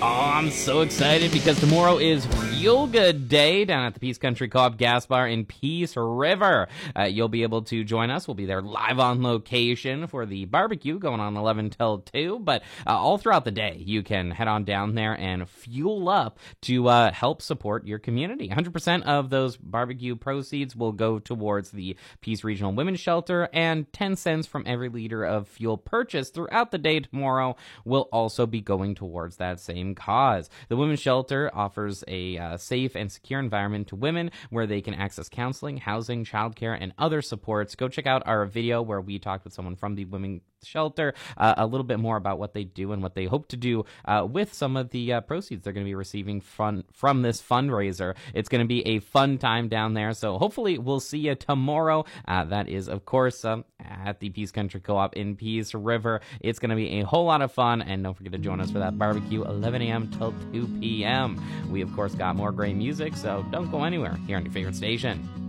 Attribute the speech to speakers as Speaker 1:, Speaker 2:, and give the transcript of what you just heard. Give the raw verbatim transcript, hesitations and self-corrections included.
Speaker 1: Oh, I'm so excited because tomorrow is Real Good Day down at the Peace Country Co-op Gas Bar in Peace River. Uh, you'll be able to join us. We'll be there live on location for the barbecue going on eleven till two. But uh, all throughout the day, you can head on down there and fuel up to uh, help support your community. one hundred percent of those barbecue proceeds will go towards the Peace Regional Women's Shelter, and ten cents from every liter of fuel purchased throughout the day tomorrow will also be going towards that same cause. The Women's Shelter offers a uh, safe and secure environment to women where they can access counseling, housing, childcare, and other supports. Go check out our video where we talked with someone from the Women's Shelter uh, a little bit more about what they do and what they hope to do uh, with some of the uh, proceeds they're going to be receiving fun- from this fundraiser. It's going to be a fun time down there, so hopefully we'll see you tomorrow. Uh, that is, of course, um, at the Peace Country Co-op in Peace River. It's going to be a whole lot of fun, and don't forget to join us for that barbecue, eleven a.m. till two p.m. We, of course, got more great music, so don't go anywhere here on your favorite station.